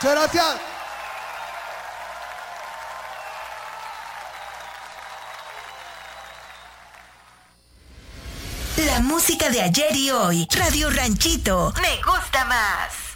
Muchas gracias. La música de ayer y hoy. Radio Ranchito. Me gusta más.